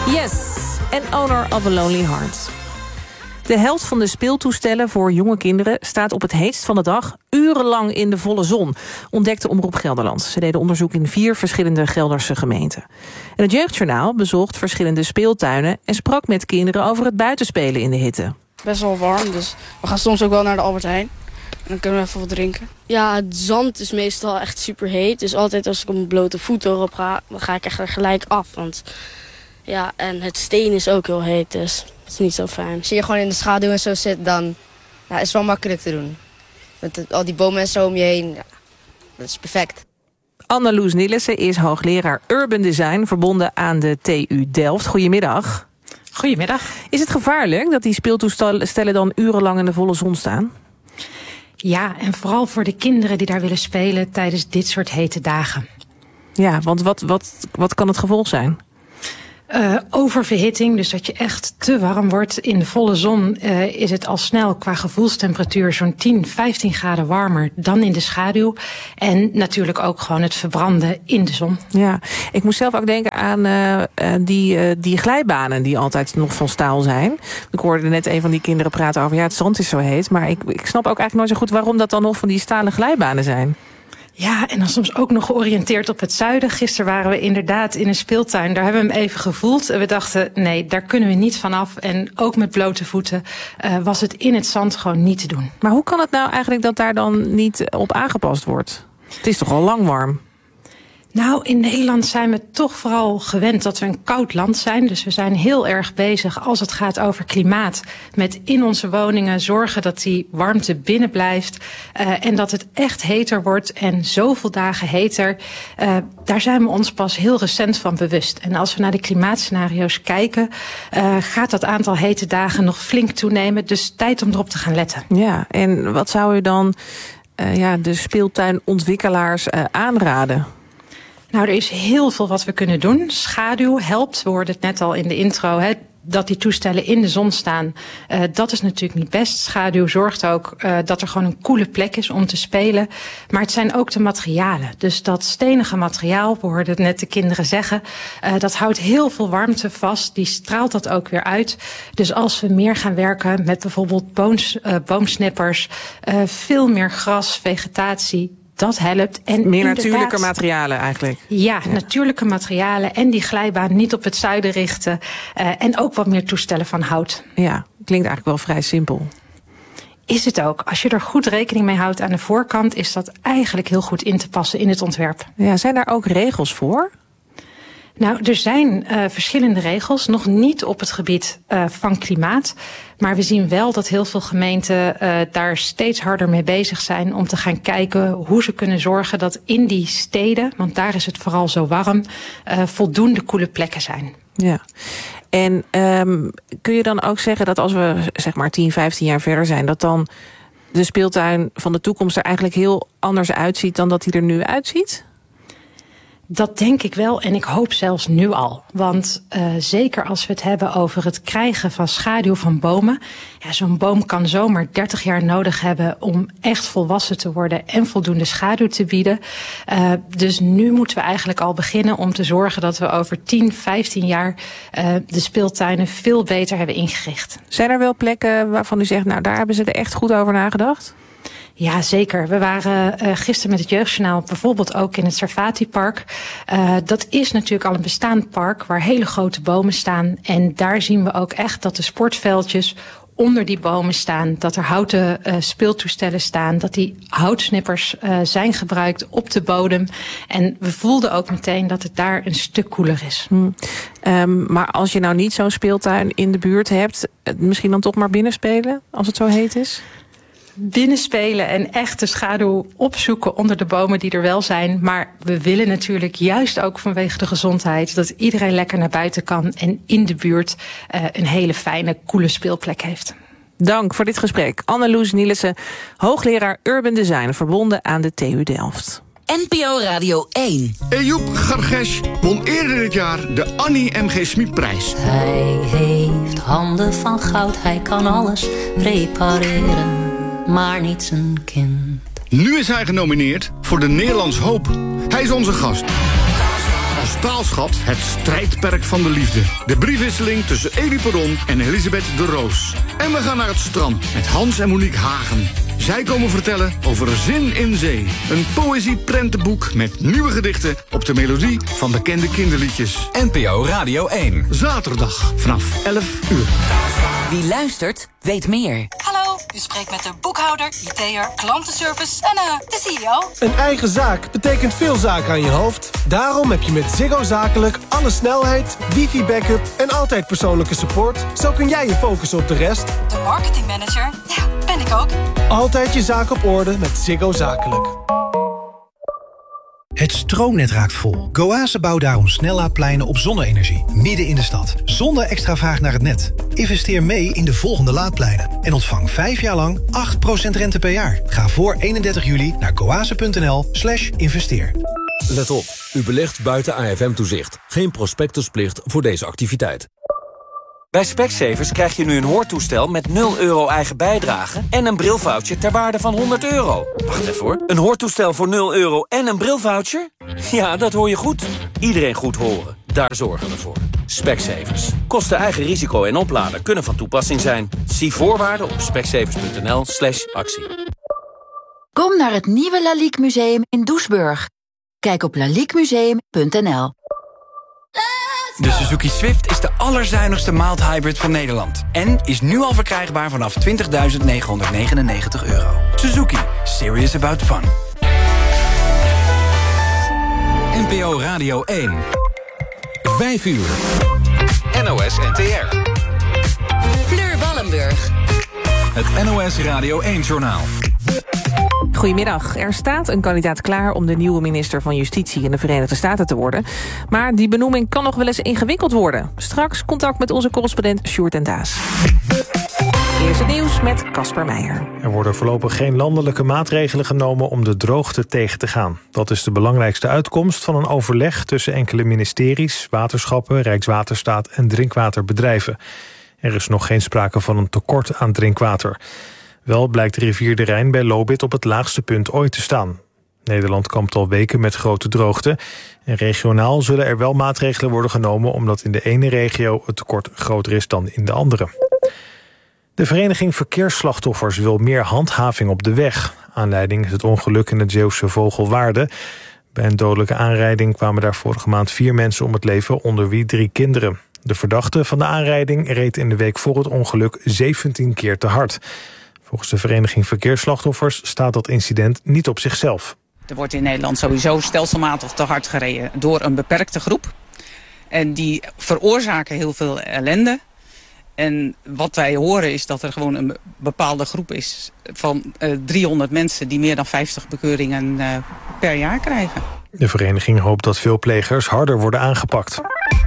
Yes, and Owner of a Lonely Heart. De helft van de speeltoestellen voor jonge kinderen staat op het heetst van de dag urenlang in de volle zon, ontdekte Omroep Gelderland. Ze deden onderzoek in 4 verschillende Gelderse gemeenten. En het Jeugdjournaal bezocht verschillende speeltuinen en sprak met kinderen over het buitenspelen in de hitte. Best wel warm, dus we gaan soms ook wel naar de Albert Heijn. En dan kunnen we even wat drinken. Ja, het zand is meestal echt super heet. Dus altijd als ik op mijn blote voeten erop ga, dan ga ik echt er gelijk af. Want ja, en het steen is ook heel heet, dus dat is niet zo fijn. Als je gewoon in de schaduw en zo zit, dan is het wel makkelijk te doen. Met al die bomen en zo om je heen, ja, dat is perfect. Anne-Loes Nillissen is hoogleraar Urban Design, verbonden aan de TU Delft. Goedemiddag. Goedemiddag. Is het gevaarlijk dat die speeltoestellen dan urenlang in de volle zon staan? Ja, en vooral voor de kinderen die daar willen spelen tijdens dit soort hete dagen. Ja, want wat kan het gevolg zijn? Oververhitting, dus dat je echt te warm wordt. In de volle zon is het al snel qua gevoelstemperatuur zo'n 10, 15 graden warmer dan in de schaduw. En natuurlijk ook gewoon het verbranden in de zon. Ja, ik moest zelf ook denken aan die glijbanen die altijd nog van staal zijn. Ik hoorde net een van die kinderen praten over, ja, het zand is zo heet. Maar ik snap ook eigenlijk nooit zo goed waarom dat dan nog van die stalen glijbanen zijn. Ja, en dan soms ook nog georiënteerd op het zuiden. Gisteren waren we inderdaad in een speeltuin. Daar hebben we hem even gevoeld. En we dachten, nee, daar kunnen we niet vanaf. En ook met blote voeten was het in het zand gewoon niet te doen. Maar hoe kan het nou eigenlijk dat daar dan niet op aangepast wordt? Het is toch al lang warm? Nou, in Nederland zijn we toch vooral gewend dat we een koud land zijn. Dus we zijn heel erg bezig als het gaat over klimaat. Met in onze woningen zorgen dat die warmte binnen blijft. En dat het echt heter wordt en zoveel dagen heter. Daar zijn we ons pas heel recent van bewust. En als we naar de klimaatscenario's kijken, gaat dat aantal hete dagen nog flink toenemen. Dus tijd om erop te gaan letten. Ja, en wat zou u dan de speeltuinontwikkelaars aanraden? Nou, er is heel veel wat we kunnen doen. Schaduw helpt. We hoorden het net al in de intro, dat die toestellen in de zon staan. Dat is natuurlijk niet best. Schaduw zorgt ook dat er gewoon een koele plek is om te spelen. Maar het zijn ook de materialen. Dus dat stenige materiaal, we hoorden het net de kinderen zeggen, dat houdt heel veel warmte vast. Die straalt dat ook weer uit. Dus als we meer gaan werken met bijvoorbeeld boomsnippers, veel meer gras, vegetatie, dat helpt. En meer natuurlijke materialen eigenlijk. Ja, natuurlijke materialen en die glijbaan niet op het zuiden richten. En ook wat meer toestellen van hout. Ja, klinkt eigenlijk wel vrij simpel. Is het ook. Als je er goed rekening mee houdt aan de voorkant, is dat eigenlijk heel goed in te passen in het ontwerp. Ja, zijn daar ook regels voor? Nou, er zijn verschillende regels, nog niet op het gebied van klimaat. Maar we zien wel dat heel veel gemeenten daar steeds harder mee bezig zijn om te gaan kijken hoe ze kunnen zorgen dat in die steden, want daar is het vooral zo warm, voldoende koele plekken zijn. Ja. En kun je dan ook zeggen dat als we zeg maar 10, 15 jaar verder zijn, dat dan de speeltuin van de toekomst er eigenlijk heel anders uitziet dan dat hij er nu uitziet? Dat denk ik wel en ik hoop zelfs nu al. Want zeker als we het hebben over het krijgen van schaduw van bomen. Ja, zo'n boom kan zomaar 30 jaar nodig hebben om echt volwassen te worden en voldoende schaduw te bieden. Dus nu moeten we eigenlijk al beginnen om te zorgen dat we over 10, 15 jaar de speeltuinen veel beter hebben ingericht. Zijn er wel plekken waarvan u zegt, nou daar hebben ze er echt goed over nagedacht? Ja, zeker. We waren gisteren met het Jeugdjournaal bijvoorbeeld ook in het Sarfati-park. Dat is natuurlijk al een bestaand park waar hele grote bomen staan. En daar zien we ook echt dat de sportveldjes onder die bomen staan. Dat er houten speeltoestellen staan. Dat die houtsnippers zijn gebruikt op de bodem. En we voelden ook meteen dat het daar een stuk koeler is. Maar als je nou niet zo'n speeltuin in de buurt hebt, misschien dan toch maar binnenspelen als het zo heet is? Binnenspelen en echt de schaduw opzoeken onder de bomen die er wel zijn. Maar we willen natuurlijk juist ook vanwege de gezondheid dat iedereen lekker naar buiten kan en in de buurt een hele fijne, koele speelplek heeft. Dank voor dit gesprek. Anne-Loes Nillissen, hoogleraar Urban Design, verbonden aan de TU Delft. NPO Radio 1. Ejoep Gargesh won eerder dit jaar de Annie M.G. Schmid-prijs. Hij heeft handen van goud, hij kan alles repareren, maar niet zijn kind. Nu is hij genomineerd voor de Nederlands Hoop. Hij is onze gast. Als taalschat het strijdperk van de liefde. De briefwisseling tussen Elie Perron en Elisabeth de Roos. En we gaan naar het strand met Hans en Monique Hagen. Zij komen vertellen over Zin in Zee. Een poëzieprentenboek met nieuwe gedichten op de melodie van bekende kinderliedjes. NPO Radio 1. Zaterdag vanaf 11 uur. Wie luistert, weet meer. Hallo, u spreekt met de boekhouder, IT'er, klantenservice en de CEO. Een eigen zaak betekent veel zaken aan je hoofd. Daarom heb je met Ziggo Zakelijk alle snelheid, wifi-backup en altijd persoonlijke support. Zo kun jij je focussen op de rest. De marketingmanager, ja, ben ik ook. Altijd je zaak op orde met Ziggo Zakelijk. Het stroomnet raakt vol. Goase bouwt daarom snellaadpleinen op zonne-energie, midden in de stad. Zonder extra vraag naar het net. Investeer mee in de volgende laadpleinen. En ontvang 5 jaar lang 8% rente per jaar. Ga voor 31 juli naar goase.nl/investeer. Let op, u belegt buiten AFM-toezicht. Geen prospectusplicht voor deze activiteit. Bij Specsavers krijg je nu een hoortoestel met 0 euro eigen bijdrage en een brilvoucher ter waarde van €100. Wacht even hoor. Een hoortoestel voor 0 euro en een brilvoucher? Ja, dat hoor je goed. Iedereen goed horen. Daar zorgen we voor. Specsavers. Kosten eigen risico en opladen kunnen van toepassing zijn. Zie voorwaarden op specsavers.nl/actie. Kom naar het nieuwe Lalique Museum in Doesburg. Kijk op laliquemuseum.nl. De Suzuki Swift is de allerzuinigste mild hybrid van Nederland. En is nu al verkrijgbaar vanaf €20.999. Suzuki. Serious about fun. NPO Radio 1. 5 uur. NOS NTR. Fleur Wallenburg. Het NOS Radio 1-journaal. Goedemiddag. Er staat een kandidaat klaar om de nieuwe minister van Justitie in de Verenigde Staten te worden. Maar die benoeming kan nog wel eens ingewikkeld worden. Straks contact met onze correspondent Sjoerd en Daas. Eerst het nieuws met Casper Meijer. Er worden voorlopig geen landelijke maatregelen genomen om de droogte tegen te gaan. Dat is de belangrijkste uitkomst van een overleg tussen enkele ministeries, waterschappen, Rijkswaterstaat en drinkwaterbedrijven. Er is nog geen sprake van een tekort aan drinkwater. Wel blijkt de rivier de Rijn bij Lobith op het laagste punt ooit te staan. Nederland kampt al weken met grote droogte. En regionaal zullen er wel maatregelen worden genomen, omdat in de ene regio het tekort groter is dan in de andere. De vereniging Verkeersslachtoffers wil meer handhaving op de weg. Aanleiding is het ongeluk in het Zeeuwse Vogelwaarde. Bij een dodelijke aanrijding kwamen daar vorige maand 4 mensen om het leven, onder wie 3 kinderen. De verdachte van de aanrijding reed in de week voor het ongeluk 17 keer te hard. Volgens de vereniging Verkeersslachtoffers staat dat incident niet op zichzelf. Er wordt in Nederland sowieso stelselmatig te hard gereden door een beperkte groep. En die veroorzaken heel veel ellende. En wat wij horen is dat er gewoon een bepaalde groep is van 300 mensen die meer dan 50 bekeuringen per jaar krijgen. De vereniging hoopt dat veel plegers harder worden aangepakt.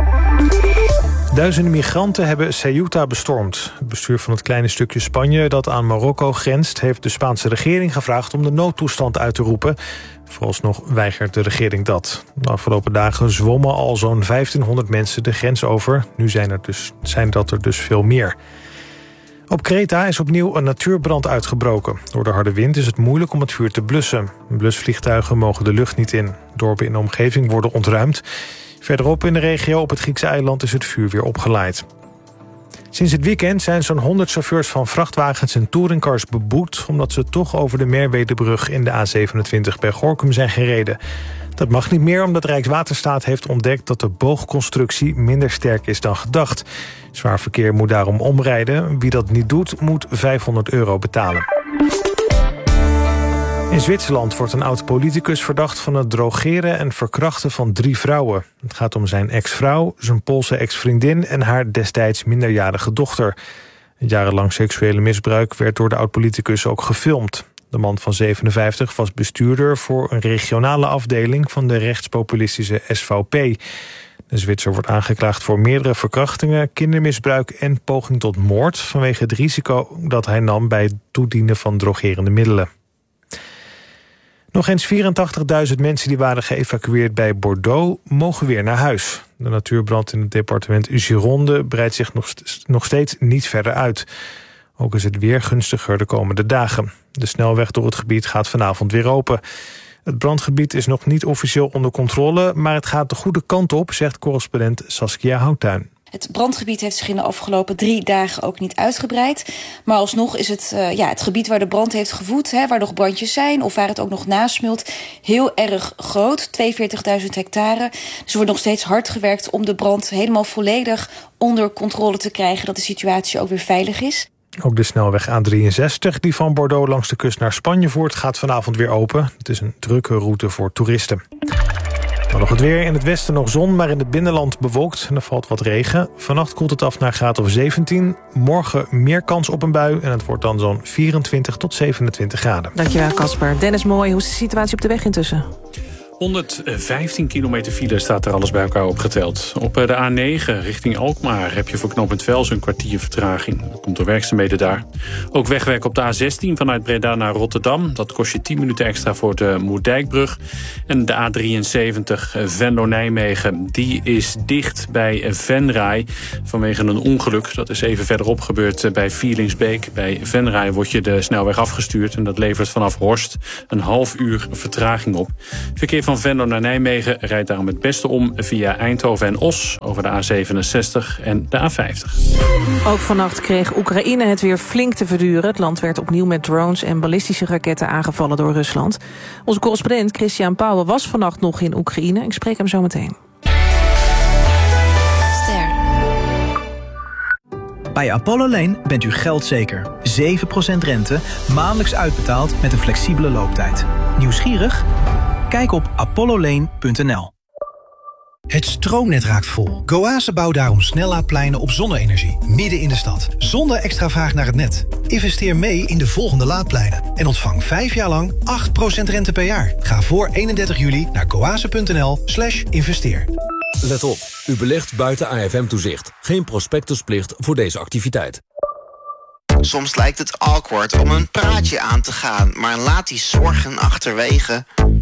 Duizenden migranten hebben Ceuta bestormd. Het bestuur van het kleine stukje Spanje dat aan Marokko grenst heeft de Spaanse regering gevraagd om de noodtoestand uit te roepen. Vooralsnog weigert de regering dat. De afgelopen dagen zwommen al zo'n 1500 mensen de grens over. Nu zijn dat er dus veel meer. Op Kreta is opnieuw een natuurbrand uitgebroken. Door de harde wind is het moeilijk om het vuur te blussen. Blusvliegtuigen mogen de lucht niet in. Dorpen in de omgeving worden ontruimd. Verderop in de regio op het Griekse eiland is het vuur weer opgelaaid. Sinds het weekend zijn zo'n 100 chauffeurs van vrachtwagens en touringcars beboet, omdat ze toch over de Merwedebrug in de A27 bij Gorinchem zijn gereden. Dat mag niet meer omdat Rijkswaterstaat heeft ontdekt dat de boogconstructie minder sterk is dan gedacht. Zwaar verkeer moet daarom omrijden. Wie dat niet doet, moet €500 betalen. In Zwitserland wordt een oud-politicus verdacht van het drogeren en verkrachten van 3 vrouwen. Het gaat om zijn ex-vrouw, zijn Poolse ex-vriendin en haar destijds minderjarige dochter. Het jarenlang seksuele misbruik werd door de oud-politicus ook gefilmd. De man van 57 was bestuurder voor een regionale afdeling van de rechtspopulistische SVP. De Zwitser wordt aangeklaagd voor meerdere verkrachtingen, kindermisbruik en poging tot moord vanwege het risico dat hij nam bij het toedienen van drogerende middelen. Nog eens 84.000 mensen die waren geëvacueerd bij Bordeaux mogen weer naar huis. De natuurbrand in het departement Gironde breidt zich nog steeds niet verder uit. Ook is het weer gunstiger de komende dagen. De snelweg door het gebied gaat vanavond weer open. Het brandgebied is nog niet officieel onder controle, maar het gaat de goede kant op, zegt correspondent Saskia Houttuin. Het brandgebied heeft zich in de afgelopen 3 dagen ook niet uitgebreid. Maar alsnog is het gebied waar de brand heeft gevoed, waar nog brandjes zijn of waar het ook nog nasmult, heel erg groot. 42.000 hectare. Dus er wordt nog steeds hard gewerkt om de brand helemaal volledig onder controle te krijgen, dat de situatie ook weer veilig is. Ook de snelweg A63, die van Bordeaux langs de kust naar Spanje voert, gaat vanavond weer open. Het is een drukke route voor toeristen. Dan nog het weer. In het westen nog zon, maar in het binnenland bewolkt. En er valt wat regen. Vannacht koelt het af naar graad of 17. Morgen meer kans op een bui. En het wordt dan zo'n 24 tot 27 graden. Dankjewel, Casper. Dennis Mooi, hoe is de situatie op de weg intussen? 115 kilometer file staat er alles bij elkaar opgeteld. Op de A9 richting Alkmaar heb je voor knooppunt Vels een kwartier vertraging. Dat komt door werkzaamheden daar. Ook wegwerk op de A16 vanuit Breda naar Rotterdam. Dat kost je 10 minuten extra voor de Moerdijkbrug. En de A73 Venlo-Nijmegen, die is dicht bij Venray vanwege een ongeluk. Dat is even verderop gebeurd bij Vierlingsbeek. Bij Venray wordt je de snelweg afgestuurd en dat levert vanaf Horst een half uur vertraging op. Verkeer van Venlo naar Nijmegen rijdt daarom het beste om via Eindhoven en Os over de A67 en de A50. Ook vannacht kreeg Oekraïne het weer flink te verduren. Het land werd opnieuw met drones en ballistische raketten aangevallen door Rusland. Onze correspondent Christian Pauwen was vannacht nog in Oekraïne. Ik spreek hem zo meteen. Bij Apollo Lane bent u geldzeker. 7% rente, maandelijks uitbetaald met een flexibele looptijd. Nieuwsgierig? Kijk op apollolane.nl. Het stroomnet raakt vol. Goase bouwt daarom snellaadpleinen op zonne-energie. Midden in de stad. Zonder extra vraag naar het net. Investeer mee in de volgende laadpleinen. En ontvang 5 jaar lang 8% rente per jaar. Ga voor 31 juli naar goase.nl/investeer. Let op, u belegt buiten AFM-toezicht. Geen prospectusplicht voor deze activiteit. Soms lijkt het awkward om een praatje aan te gaan, maar laat die zorgen achterwege.